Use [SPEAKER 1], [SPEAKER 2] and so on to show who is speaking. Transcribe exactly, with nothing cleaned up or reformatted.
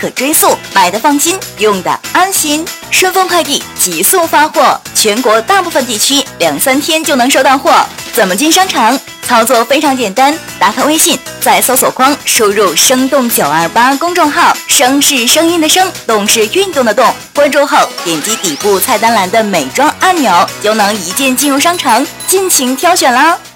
[SPEAKER 1] 可追溯，买的放心，用的安心。顺丰快递极速发货，全国大部分地区两三天就能收到货。怎么进商场？操作非常简单，打开微信，在搜索框输入生动九二八公众号，声是声音的声，动是运动的动，关注后点击底部菜单栏的美妆按钮，就能一键进入商城，尽情挑选啦。